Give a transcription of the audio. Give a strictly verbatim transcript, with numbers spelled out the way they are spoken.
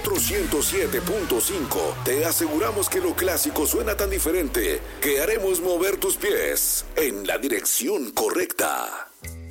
Metro ciento siete punto cinco. Te aseguramos que lo clásico suena tan diferente que haremos mover tus pies en la dirección correcta.